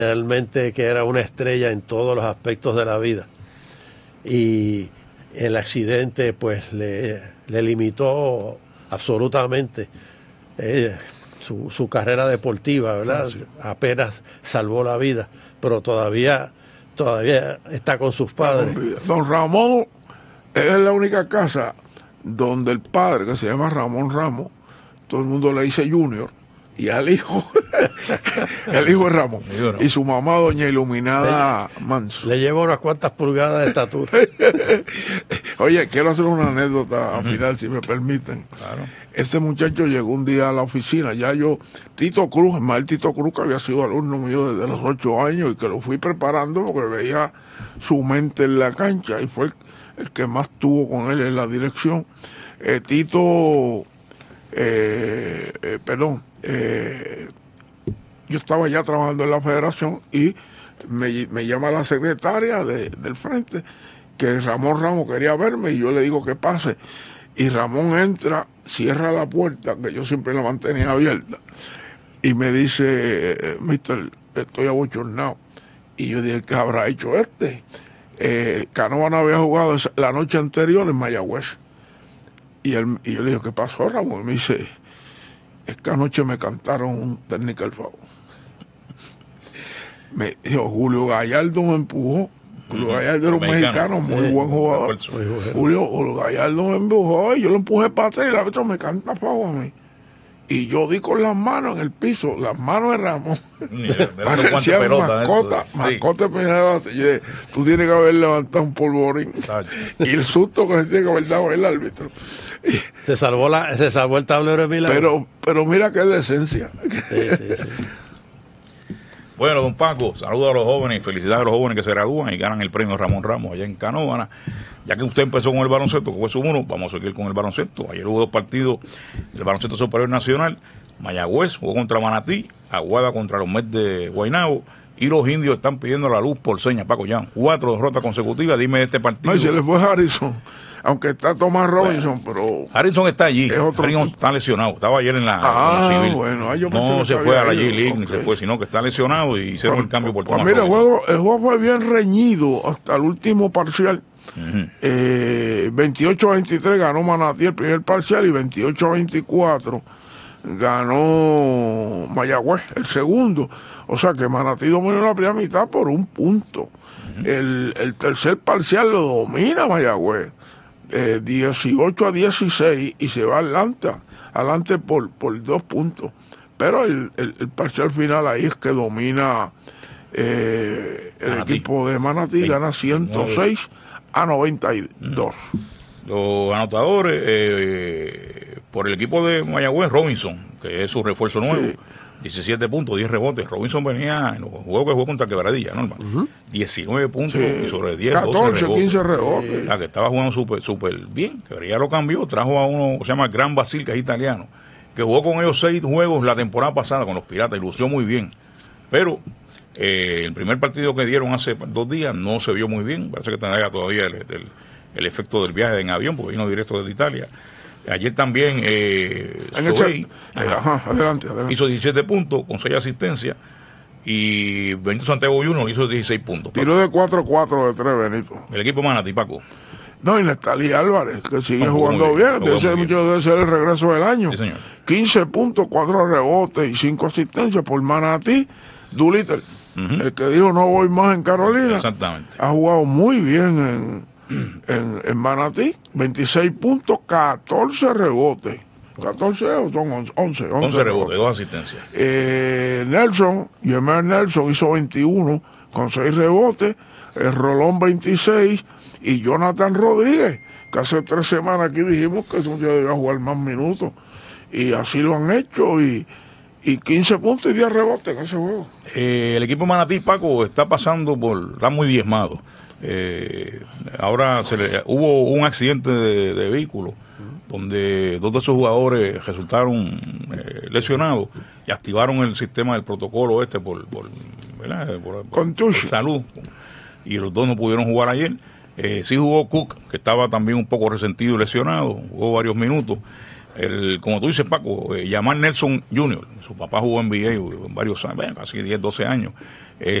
realmente que era una estrella en todos los aspectos de la vida. Y el accidente pues le limitó absolutamente su carrera deportiva, ¿verdad? Sí. Apenas salvó la vida, pero todavía está con sus padres. Don Ramón es la única casa donde el padre, que se llama Ramón Ramos, todo el mundo le dice Junior, y al hijo, el hijo es Ramón, y su mamá, doña Iluminada Manso. Le lleva unas cuantas pulgadas de estatura. Oye, quiero hacer una anécdota al final, si me permiten. Claro. Este muchacho llegó un día a la oficina, Tito Cruz, el maestro Tito Cruz, que había sido alumno mío desde los 8 años y que lo fui preparando porque veía su mente en la cancha y fue el que más tuvo con él en la dirección. Yo estaba ya trabajando en la federación y me llama la secretaria del frente que Ramón Ramos quería verme y yo le digo que pase. Y Ramón entra, cierra la puerta, que yo siempre la mantenía abierta, y me dice, mister, estoy abochornado. Y yo dije, ¿qué habrá hecho este? Canóvana había jugado la noche anterior en Mayagüez. Y yo le digo, ¿qué pasó, Ramón? Y me dice, es que anoche me cantaron un technical foul. Me dijo, Julio Gallardo me empujó. Julio Gallardo era un mexicano, muy buen jugador. Julio Gallardo me empujó y yo lo empujé para atrás y el árbitro me canta foul a mí. Y yo di con las manos en el piso, las manos de Ramón. Parecía mascota Pineda. Tú tienes que haber levantado un polvorín. Y el susto que se tiene que haber dado el árbitro. Se salvó el tablero de milagro. Pero mira qué decencia. Sí. Bueno, don Paco, saludos a los jóvenes y felicidades a los jóvenes que se gradúan y ganan el premio Ramón Ramos allá en Canóvana. Ya que usted empezó con el baloncesto, que fue su uno, vamos a seguir con el baloncesto. Ayer hubo 2 partidos del baloncesto superior nacional. Mayagüez jugó contra Manatí, Aguada contra los Mets de Guaynabo, y los indios están pidiendo la luz por señas, Paco. Ya 4 derrotas consecutivas. Dime de este partido. No, se le fue Harrison, aunque está Tomás Robinson, pero... Harrison está allí, Harrison está lesionado, estaba ayer en la civil. Bueno, yo no se fue a la G-League, ni se fue, sino que está lesionado y hicieron el cambio por Tomás Robinson. Mira, el juego fue bien reñido hasta el último parcial. 28-23 ganó Manatí el primer parcial y 28-24 ganó Mayagüez el segundo. O sea que Manatí dominó la primera mitad por 1 punto. El tercer parcial lo domina Mayagüez, 18-16, y se va adelante por 2 puntos. Pero el parcial final ahí es que domina el equipo de Manatí, gana 106-92. Los anotadores por el equipo de Mayagüez, Robinson, que es su refuerzo nuevo, 17 puntos, 10 rebotes. Robinson venía en los juegos que jugó contra Quebradilla, normal. 19 puntos y sobre 10, 14, 15 rebotes. Que estaba jugando súper bien. Quebradilla lo cambió, trajo a uno que se llama Gran Basil, que es italiano, que jugó con ellos 6 juegos la temporada pasada con los Piratas y lució muy bien. Pero el primer partido que dieron hace 2 días no se vio muy bien. Parece que tendrá todavía el efecto del viaje en avión, porque vino directo desde Italia. Ayer también adelante. Hizo 17 puntos con 6 asistencias, y Benito Santiago Junior hizo 16 puntos. Tiró de 4-4 de 3, Benito. El equipo Manatí, Paco. No, y Nestalí Álvarez, que sigue jugando bien. Debe ser el regreso del año. Sí, señor. 15 puntos, 4 rebotes y 5 asistencias por Manatí. Doolittle, el que dijo no voy más en Carolina. Exactamente. Ha jugado muy bien en Manatí. 26 puntos, 14 rebotes. 14 o son 11 rebotes, 2 asistencias. Yemer Nelson hizo 21 con 6 rebotes. Rolón 26. Y Jonathan Rodríguez, que hace 3 semanas aquí dijimos que ese muchacho debía jugar más minutos. Y así lo han hecho. Y 15 puntos y 10 rebotes en ese juego. El equipo Manatí, Paco, está muy diezmado. Ahora hubo un accidente de vehículo donde 2 de esos jugadores resultaron lesionados y activaron el sistema del protocolo por salud, y los 2 no pudieron jugar ayer. Sí jugó Cook, que estaba también un poco resentido y lesionado, jugó varios minutos. como tú dices, Paco, Yamar Nelson Jr., su papá jugó en NBA en varios años, casi 10, 12 años.